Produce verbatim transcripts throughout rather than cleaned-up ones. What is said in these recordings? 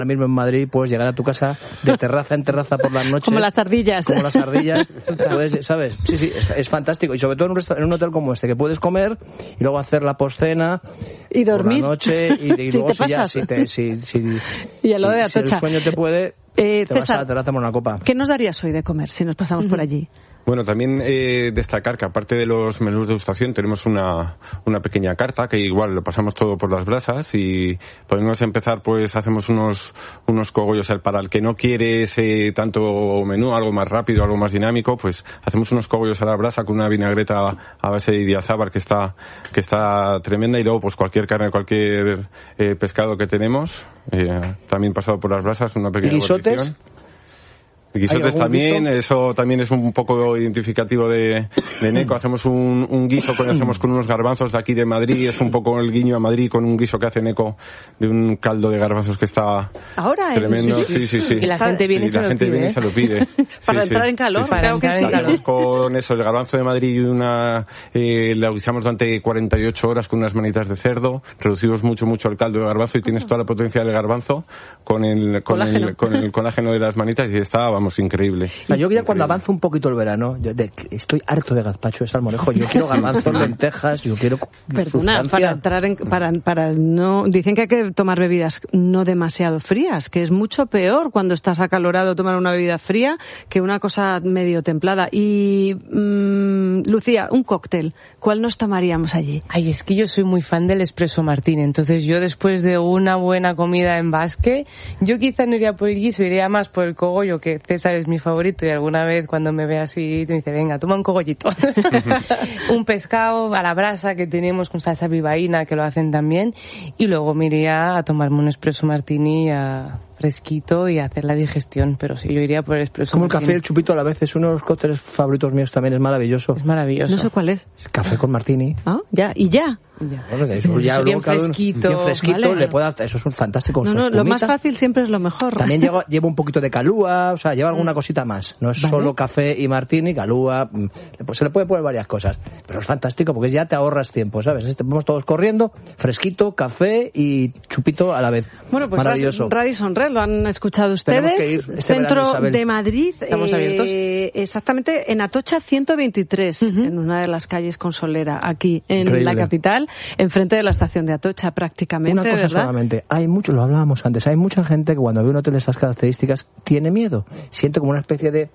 Ahora mismo en Madrid puedes llegar a tu casa de terraza en terraza por las noches. Como las ardillas. Como las ardillas. Puedes, ¿sabes? Sí, sí, es, es fantástico. Y sobre todo en un, resta- en un hotel como este, que puedes comer y luego hacer la postcena. Y dormir. Por la noche. Y, y Si luego te si ya, pasas. si, te, si, si, Y a lo si- de si el Atocha. sueño te puede, Eh, te vas César, a la terraza por una copa. ¿qué nos darías hoy de comer si nos pasamos por allí? Bueno, también eh, destacar que aparte de los menús de degustación tenemos una, una pequeña carta que igual lo pasamos todo por las brasas y podemos empezar, pues hacemos unos unos cogollos para el que no quiere ese tanto menú, algo más rápido, algo más dinámico, pues hacemos unos cogollos a la brasa con una vinagreta a base de idiazábal que está que está tremenda y luego pues cualquier carne, cualquier eh, pescado que tenemos, eh, también pasado por las brasas, una pequeña ¿Guisotes? guarnición. Guisotes también, guiso? Eso también es un poco identificativo de, de Neco. Hacemos un, un guiso que hacemos con unos garbanzos de aquí de Madrid, es un poco el guiño a Madrid con un guiso que hace Neco de un caldo de garbanzos que está Ahora, tremendo. ¿eh? Sí, sí, sí. Y la gente viene y, y se la lo gente pide, viene ¿eh? y se lo pide. Para Sí, entrar sí. en calor, Sí, sí. creo que Para sí. entrar en Hacemos con eso, el garbanzo de Madrid y una, eh, la guisamos durante cuarenta y ocho horas con unas manitas de cerdo, reducimos mucho, mucho el caldo de garbanzo y tienes toda la potencia del garbanzo con el, con Colágeno. el, con el colágeno de las manitas y está, vamos, increíble. O sea, yo ya cuando avanza un poquito el verano, yo de- estoy harto de gazpacho, de salmorejo. Yo quiero garbanzos, lentejas, yo quiero Perdona, sustancia. para entrar en, para, para no, dicen que hay que tomar bebidas no demasiado frías, que es mucho peor cuando estás acalorado tomar una bebida fría que una cosa medio templada. Y, mmm, Lucía, un cóctel, ¿cuál nos tomaríamos allí? Ay, es que yo soy muy fan del espresso martini, entonces yo después de una buena comida en Basque, yo quizá no iría por el guiso, iría más por el cogollo, que César es mi favorito y alguna vez cuando me ve así te dice, venga, toma un cogollito. Un pescado a la brasa que tenemos con salsa bilbaína, que lo hacen también, y luego me iría a tomarme un espresso martini a fresquito y a hacer la digestión, pero sí, yo iría por el espresso Como el martini. café y el chupito a la vez, es uno de los cócteles favoritos míos también, es maravilloso. Es maravilloso. No sé cuál es. El café con martini. ¿Ah? Ya, y ya. Ya. Bueno, que eso ya Bien luego cada uno- fresquito, bien fresquito, vale. le puede hacer- eso es un fantástico. con No, su no, lo más espumita. fácil siempre es lo mejor. También lleva, lleva un poquito de calúa, o sea, lleva alguna cosita más. No es Vale. solo café y martini, calúa, mm, pues se le puede poner varias cosas. Pero es fantástico porque ya te ahorras tiempo, ¿sabes? Este, vamos todos corriendo, fresquito, café y chupito a la vez. Bueno, pues maravilloso. Radisson Red, lo han escuchado ustedes. Tenemos que ir este Centro verano, Isabel. de Madrid. ¿Estamos eh, abiertos? Exactamente, en Atocha ciento veintitrés, Ujú. en una de las calles con solera, aquí en Increíble. la capital, enfrente de la estación de Atocha prácticamente, Una cosa ¿verdad? solamente, hay mucho, lo hablábamos antes, hay mucha gente que cuando ve un hotel de estas características tiene miedo, siente como una especie de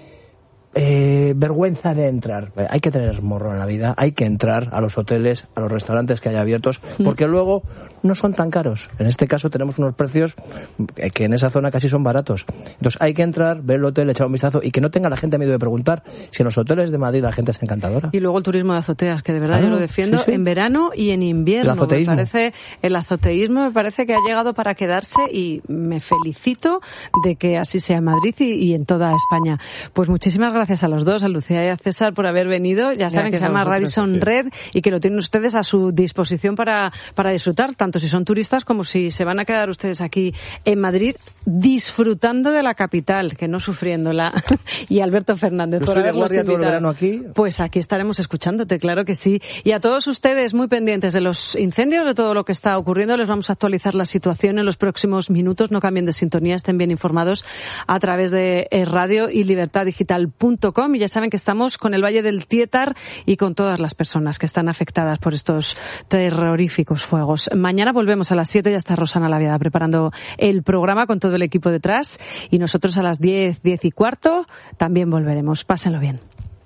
eh, vergüenza de entrar. Hay que tener morro en la vida, hay que entrar a los hoteles, a los restaurantes que hay abiertos, porque luego no son tan caros. En este caso tenemos unos precios que en esa zona casi son baratos. Entonces hay que entrar, ver el hotel, echar un vistazo y que no tenga la gente miedo de preguntar. Si en los hoteles de Madrid la gente es encantadora. Y luego el turismo de azoteas, que de verdad Claro, yo lo defiendo, sí, sí. en verano y en invierno. El azoteísmo. Me parece, el azoteísmo me parece que ha llegado para quedarse y me felicito de que así sea en Madrid y, y en toda España. Pues muchísimas gracias a los dos, a Lucía y a César, por haber venido. Ya saben Gracias que se a llama vosotros. Radisson Sí. Red y que lo tienen ustedes a su disposición para, para disfrutar, tanto si son turistas como si se van a quedar ustedes aquí en Madrid disfrutando de la capital, que no sufriéndola. Y Alberto Fernández, Yo por estoy de habernos guardia todo el invitado. verano aquí. Pues aquí estaremos escuchándote, claro que sí. Y a todos ustedes muy pendientes de los incendios, de todo lo que está ocurriendo, les vamos a actualizar la situación en los próximos minutos. No cambien de sintonía, estén bien informados a través de eh, radio y libertad digital punto com. Y ya saben que estamos con el Valle del Tietar y con todas las personas que están afectadas por estos terroríficos fuegos. Mañana volvemos a las siete, ya está Rosana Laviada preparando el programa con todo el equipo detrás. Y nosotros a las diez, diez y cuarto también volveremos. Pásenlo bien.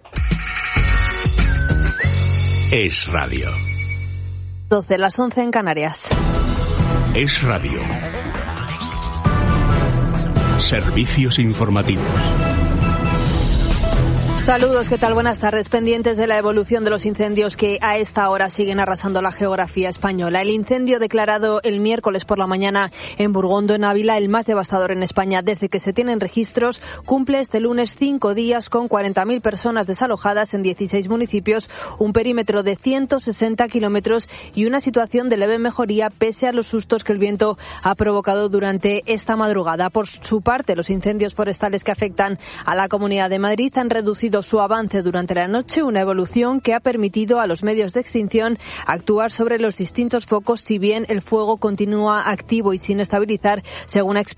Es radio. doce, las once en Canarias. Es radio. Servicios informativos. Saludos, ¿qué tal? Buenas tardes. Pendientes de la evolución de los incendios que a esta hora siguen arrasando la geografía española. El incendio declarado el miércoles por la mañana en Burgondo, en Ávila, el más devastador en España desde que se tienen registros, cumple este lunes cinco días con cuarenta mil personas desalojadas en dieciséis municipios, un perímetro de ciento sesenta kilómetros y una situación de leve mejoría pese a los sustos que el viento ha provocado durante esta madrugada. Por su parte, los incendios forestales que afectan a la Comunidad de Madrid han reducido visto su avance durante la noche, una evolución que ha permitido a los medios de extinción actuar sobre los distintos focos, si bien el fuego continúa activo y sin estabilizar, según ha